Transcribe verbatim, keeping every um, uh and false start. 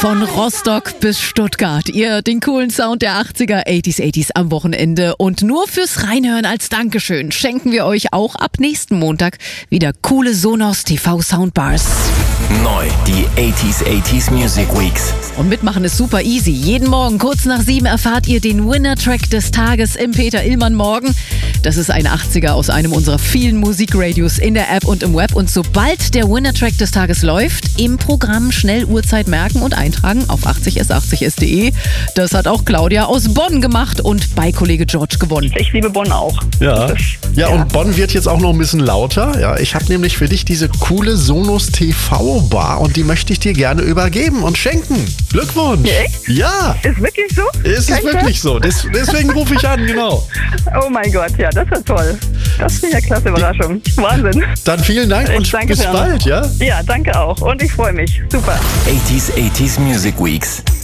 Von Rostock bis Stuttgart. Ihr den coolen Sound der achtziger, achtziger, achtziger am Wochenende. Und nur fürs Reinhören als Dankeschön schenken wir euch auch ab nächsten Montag wieder coole Sonos T V Soundbars. Neu, die achtziger, achtziger Music Weeks. Und mitmachen ist super easy. Jeden Morgen kurz nach sieben erfahrt ihr den Winner-Track des Tages im Peter Illmann Morgen. Das ist ein achtziger aus einem unserer vielen Musikradios in der App und im Web. Und sobald der Winner-Track des Tages läuft, im Programm schnell Uhrzeit merken und eintragen auf achtzig s achtzig s punkt de. Das hat auch Claudia aus Bonn gemacht und bei Kollege George gewonnen. Ich liebe Bonn auch. Ja. Das, ja, ja, und Bonn wird jetzt auch noch ein bisschen lauter. Ja, ich habe nämlich für dich diese coole Sonos T V Bar und die möchte ich dir gerne übergeben und schenken. Glückwunsch. Echt? Ja. Ist wirklich so? Ist es Kein wirklich so. Des, deswegen rufe ich an, genau. Oh mein Gott, ja, das ist toll. Das finde ich eine klasse Überraschung. Wahnsinn. Dann vielen Dank und Danke bis für den bald, ja? Ja, danke auch. Und ich freue mich. Super. achtziger, achtziger Music Weeks.